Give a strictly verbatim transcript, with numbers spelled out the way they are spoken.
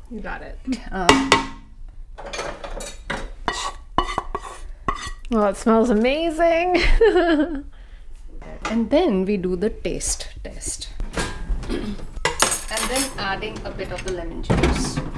You got it. Um, Well, it smells amazing. and then we do the taste test. And then adding a bit of the lemon juice.